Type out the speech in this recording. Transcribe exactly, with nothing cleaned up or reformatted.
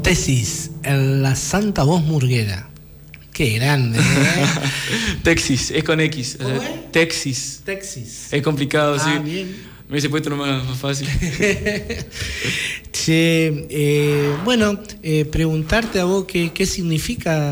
Tesis, en la Santa Voz Murguera. Qué grande, ¿eh? Texis, es con X. ¿Cómo O sea, es? Texis. Texis. Es complicado, Ah, sí. bien. Me hubiese puesto uno más, más fácil. Che, eh, bueno, eh, preguntarte a vos qué, qué significa